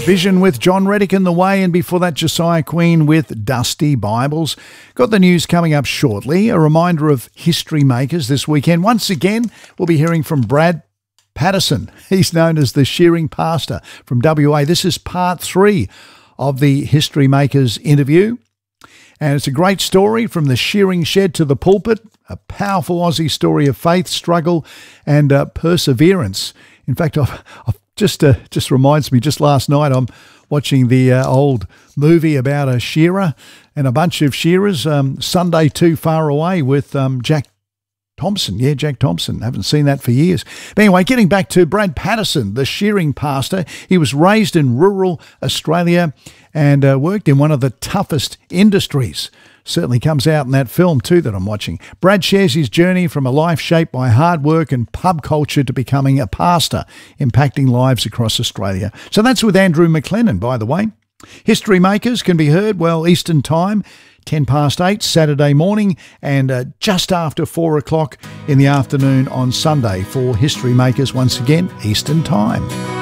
Vision with John Reddick in the way, and before that Josiah Queen with Dusty Bibles. Got the news coming up shortly. A reminder of history makers this weekend. Once again, we'll be hearing from Brad Patterson. He's known as the shearing pastor from WA. This is part 3 of the History Makers interview. And it's a great story from the shearing shed to the pulpit, a powerful Aussie story of faith, struggle and perseverance. In fact, I've just reminds me, just last night I'm watching the old movie about a shearer and a bunch of shearers, Sunday Too Far Away with Jack Thompson. Yeah, Jack Thompson. Haven't seen that for years. But anyway, getting back to Brad Patterson, the shearing pastor. He was raised in rural Australia and worked in one of the toughest industries. Certainly comes out in that film too that I'm watching. Brad shares his journey from a life shaped by hard work and pub culture to becoming a pastor, impacting lives across Australia. So that's with Andrew McLennan, by the way. History Makers can be heard, well, Eastern Time, 8:10 Saturday morning, and just after 4 o'clock in the afternoon on Sunday for History Makers once again, Eastern Time.